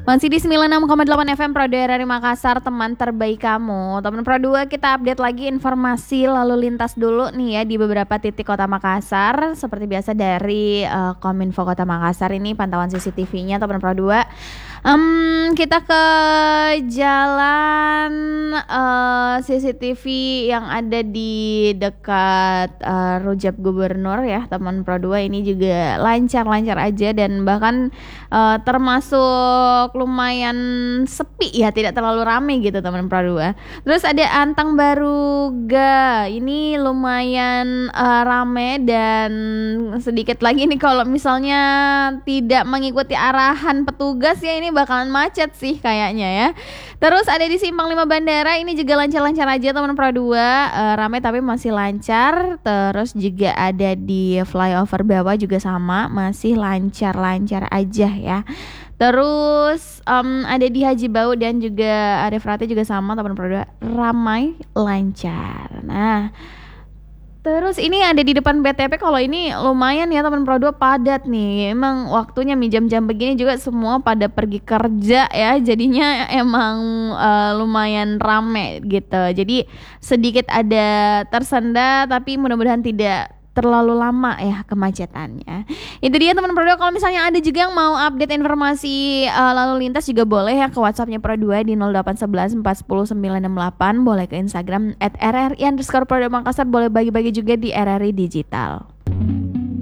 Masih di 96,8 FM Pro 2 RRI Makassar, teman terbaik kamu. Teman Pro 2, kita update lagi informasi lalu lintas dulu nih ya di beberapa titik Kota Makassar. Seperti biasa dari Kominfo Kota Makassar, ini pantauan CCTV-nya teman Pro 2. Kita ke jalan CCTV yang ada di dekat Rujak Gubernur ya teman Pro 2. Ini juga lancar-lancar aja dan bahkan termasuk lumayan sepi ya, tidak terlalu ramai gitu teman Pro 2. Terus ada Antang Baruga, ini lumayan rame dan sedikit lagi nih kalau misalnya tidak mengikuti arahan petugas ya ini bakalan macet sih kayaknya ya. Terus ada di Simpang 5 Bandara, ini juga lancar-lancar aja teman Pro 2, rame tapi masih lancar. Terus juga ada di flyover bawah juga sama, masih lancar-lancar aja ya. Terus ada di Haji Bau dan juga Arif Rati juga sama teman Pro 2, ramai lancar. Nah, terus ini ada di depan BTP, kalau ini lumayan ya teman Pro 2, padat nih. Emang waktunya jam-jam begini juga semua pada pergi kerja ya. Jadinya emang lumayan rame gitu. Jadi sedikit ada tersendat tapi mudah-mudahan tidak terlalu lama ya kemacetannya. Itu dia teman Pro 2. Kalau misalnya ada juga yang mau update informasi lalu lintas juga boleh ya ke WhatsAppnya Pro 2 di 0811 410 968. Boleh ke Instagram @rri_Pro 2 Makassar. Boleh bagi-bagi juga di RRI Digital.